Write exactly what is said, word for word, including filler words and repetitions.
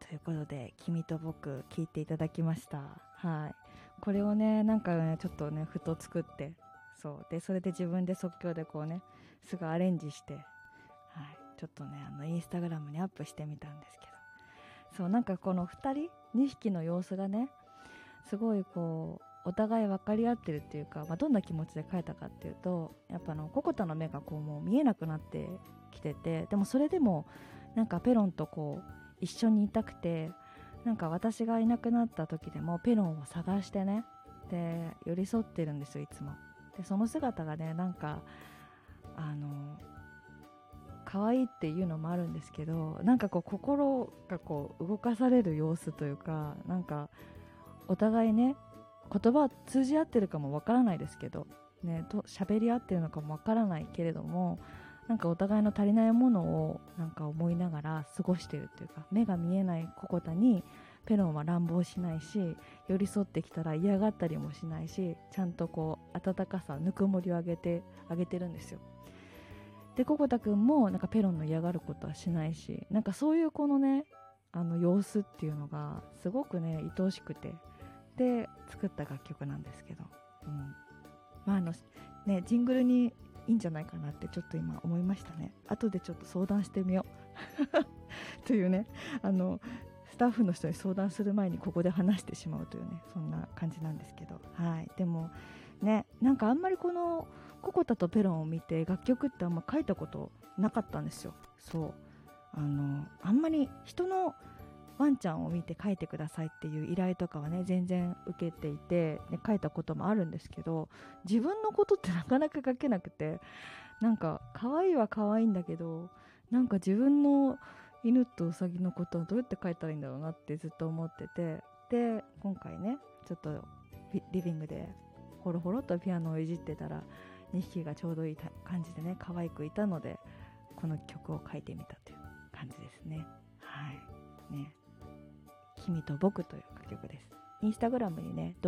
ということで君と僕聞いていただきました。はい、これをねなんかねちょっとねふと作って、そうでそれで自分で即興でこうねすぐアレンジして、はい、ちょっとねあのインスタグラムにアップしてみたんですけど、そうなんかこのふたりにひきの様子がねすごいこうお互い分かり合ってるっていうか、まあ、どんな気持ちで描いたかっていうと、やっぱあのココタの目がこうもう見えなくなってきてて、でもそれでもなんかペロンとこう一緒にいたくて、なんか私がいなくなった時でもペロンを探してね、で寄り添ってるんですよいつも。でその姿がねなんかあの可愛いっていうのもあるんですけど、なんかこう心がこう動かされる様子というか、なんかお互いね言葉通じ合ってるかもわからないですけどね、と喋り合ってるのかもわからないけれども、なんかお互いの足りないものをなんか思いながら過ごしてるっていうか、目が見えないココタにペロンは乱暴しないし、寄り添ってきたら嫌がったりもしないし、ちゃんとこう温かさぬくもりをあげてあげてるんですよ。でココタくんもなんかペロンの嫌がることはしないし、なんかそういうこのねあの様子っていうのがすごくね愛おしくて、で作った楽曲なんですけど、うん、まああのねジングルにいいんじゃないかなってちょっと今思いましたね。後でちょっと相談してみようというね、あのスタッフの人に相談する前にここで話してしまうというね、そんな感じなんですけど、はい。でもねなんかあんまりこのココタとペロンを見て楽曲ってあんま書いたことなかったんですよ。そうあのあんまり人のワンちゃんを見て書いてくださいっていう依頼とかはね全然受けていて、ね、書いたこともあるんですけど、自分のことってなかなか書けなくて、なんか可愛いは可愛いんだけど、なんか自分の犬とウサギのことはどうやって書いたらいいんだろうなってずっと思ってて、で今回ねちょっとリビングでホロホロとピアノをいじってたらにひきがちょうどいい感じでね可愛くいたので、この曲を書いてみたという感じですね。はいね、君と僕という楽曲です。インスタグラムにね